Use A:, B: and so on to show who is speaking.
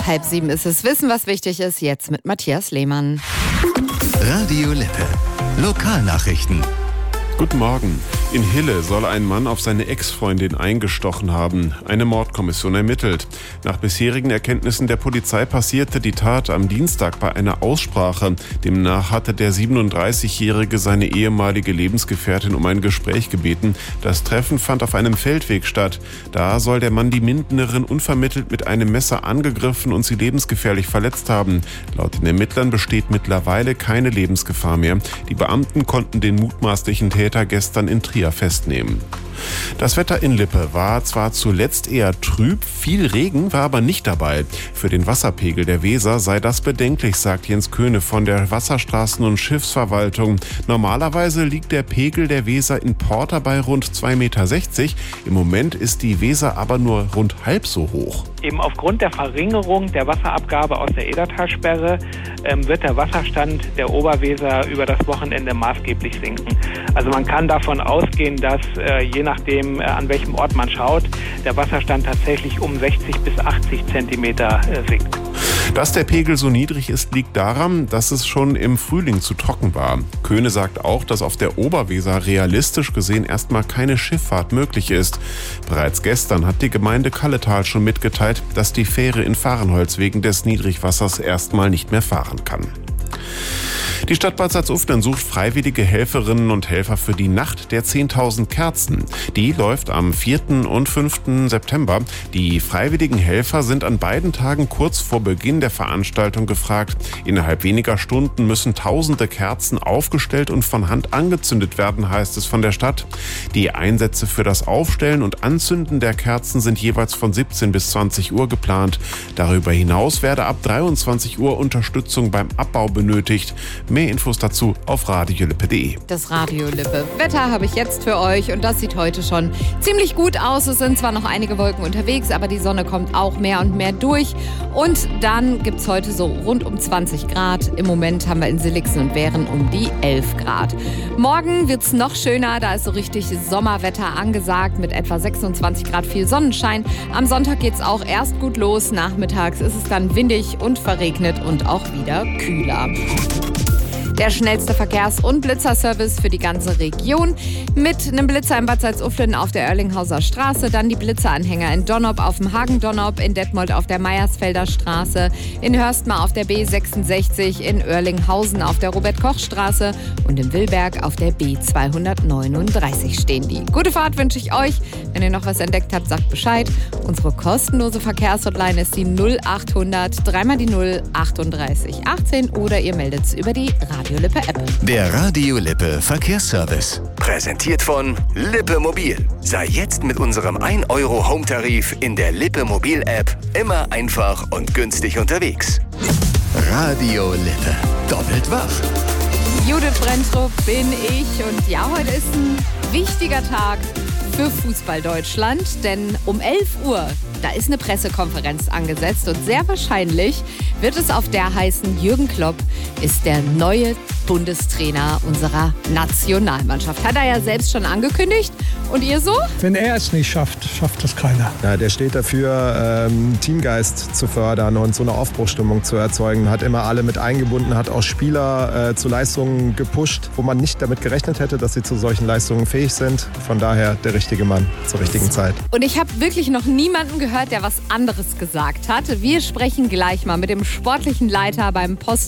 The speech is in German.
A: 6:30 ist es. Wissen, was wichtig ist, jetzt mit Matthias Lehmann.
B: Radio Lippe. Lokalnachrichten.
C: Guten Morgen. In Hille soll ein Mann auf seine Ex-Freundin eingestochen haben. Eine Mordkommission ermittelt. Nach bisherigen Erkenntnissen der Polizei passierte die Tat am Dienstag bei einer Aussprache. Demnach hatte der 37-Jährige seine ehemalige Lebensgefährtin um ein Gespräch gebeten. Das Treffen fand auf einem Feldweg statt. Da soll der Mann die Mindenerin unvermittelt mit einem Messer angegriffen und sie lebensgefährlich verletzt haben. Laut den Ermittlern besteht mittlerweile keine Lebensgefahr mehr. Die Beamten konnten den mutmaßlichen Täter gestern in Trier festnehmen. Das Wetter in Lippe war zwar zuletzt eher trüb, viel Regen war aber nicht dabei. Für den Wasserpegel der Weser sei das bedenklich, sagt Jens Köhne von der Wasserstraßen- und Schiffsverwaltung. Normalerweise liegt der Pegel der Weser in Porta bei rund 2,60 Meter. Im Moment ist die Weser aber nur rund halb so hoch.
D: Eben aufgrund der Verringerung der Wasserabgabe aus der Edertalsperre wird der Wasserstand der Oberweser über das Wochenende maßgeblich sinken. Also man kann davon ausgehen, dass je nachdem, an welchem Ort man schaut, der Wasserstand tatsächlich um 60 bis 80 Zentimeter sinkt.
C: Dass der Pegel so niedrig ist, liegt daran, dass es schon im Frühling zu trocken war. Köhne sagt auch, dass auf der Oberweser realistisch gesehen erstmal keine Schifffahrt möglich ist. Bereits gestern hat die Gemeinde Kalletal schon mitgeteilt, dass die Fähre in Fahrenholz wegen des Niedrigwassers erstmal nicht mehr fahren kann. Die Stadt Bad Salzuflen sucht freiwillige Helferinnen und Helfer für die Nacht der 10.000 Kerzen. Die läuft am 4. und 5. September. Die freiwilligen Helfer sind an beiden Tagen kurz vor Beginn der Veranstaltung gefragt. Innerhalb weniger Stunden müssen tausende Kerzen aufgestellt und von Hand angezündet werden, heißt es von der Stadt. Die Einsätze für das Aufstellen und Anzünden der Kerzen sind jeweils von 17 bis 20 Uhr geplant. Darüber hinaus werde ab 23 Uhr Unterstützung beim Abbau benötigt. Mehr Infos dazu auf radiolippe.de.
A: Das Radio Lippe. Wetter habe ich jetzt für euch und das sieht heute schon ziemlich gut aus. Es sind zwar noch einige Wolken unterwegs, aber die Sonne kommt auch mehr und mehr durch. Und dann gibt es heute so rund um 20 Grad. Im Moment haben wir in Silixen und Wehren um die 11 Grad. Morgen wird es noch schöner. Da ist so richtig Sommerwetter angesagt mit etwa 26 Grad, viel Sonnenschein. Am Sonntag geht es auch erst gut los. Nachmittags ist es dann windig und verregnet und auch wieder kühler. Der schnellste Verkehrs- und Blitzerservice für die ganze Region. Mit einem Blitzer in Bad Salzuflen auf der Oerlinghauser Straße, dann die Blitzeranhänger in Donnop auf dem Hagen-Donnop, in Detmold auf der Meiersfelder Straße, in Hörstmar auf der B66, in Oerlinghausen auf der Robert-Koch-Straße und in Willberg auf der B239 stehen die. Gute Fahrt wünsche ich euch. Wenn ihr noch was entdeckt habt, sagt Bescheid. Unsere kostenlose Verkehrshotline ist die 0800 3 die 0 38 18 oder ihr meldet es über die Radio Lippe App.
B: Der Radio Lippe Verkehrsservice. Präsentiert von Lippe Mobil. Sei jetzt mit unserem 1 Euro Home-Tarif in der Lippe Mobil App immer einfach und günstig unterwegs. Radio Lippe. Doppelt wach.
A: Judith Brentrup bin ich und ja, heute ist ein wichtiger Tag für Fußball Deutschland, denn um 11 Uhr, da ist eine Pressekonferenz angesetzt und sehr wahrscheinlich wird es auf der heißen, Jürgen Klopp ist der neue Bundestrainer unserer Nationalmannschaft. Hat er ja selbst schon angekündigt. Und ihr so?
E: Wenn er es nicht schafft, schafft es keiner.
F: Ja, der steht dafür, Teamgeist zu fördern und so eine Aufbruchsstimmung zu erzeugen. Hat immer alle mit eingebunden, hat auch Spieler zu Leistungen gepusht, wo man nicht damit gerechnet hätte, dass sie zu solchen Leistungen fähig sind. Von daher der richtige Mann zur richtigen Zeit.
A: Und ich habe wirklich noch niemanden gehört, der was anderes gesagt hat. Wir sprechen gleich mal mit dem sportlichen Leiter beim Post